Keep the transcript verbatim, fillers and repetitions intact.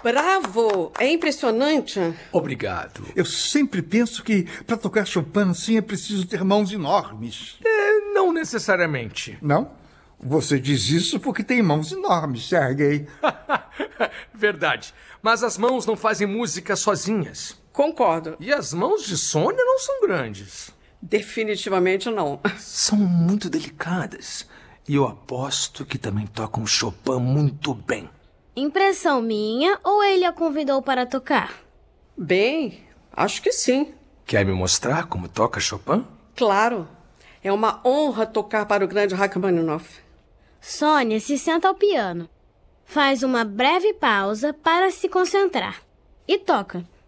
Bravo! É impressionante. Obrigado. Eu sempre penso que para tocar Chopin assim é preciso ter mãos enormes. É, não necessariamente. Não? Você diz isso porque tem mãos enormes, Sergei. Verdade. Mas as mãos não fazem música sozinhas. Concordo. E as mãos de Sônia não são grandes. Definitivamente não. São muito delicadas. E eu aposto que também tocam Chopin muito bem. Impressão minha ou ele a convidou para tocar? Bem, acho que sim. Quer me mostrar como toca Chopin? Claro. É uma honra tocar para o grande Rachmaninoff. Sônia se senta ao piano. Faz uma breve pausa para se concentrar. E toca.